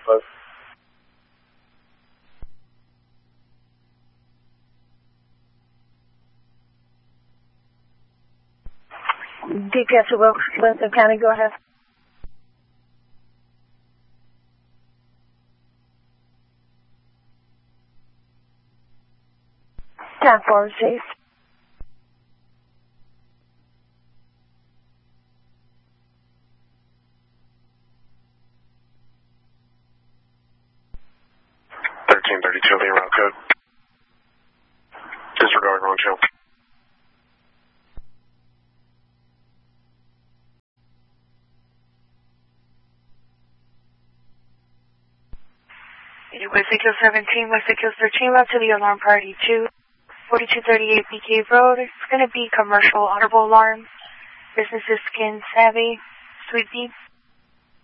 5. DPS to Wilson County, go ahead. 10-4, receive. The route code. Disregard wrong channel. West Lake Hills 17, West Lake Hills 13, route to the alarm priority 2, 4238 BK Road. It's going to be commercial audible alarm. Business is Skin Savvy, Sweet Beat.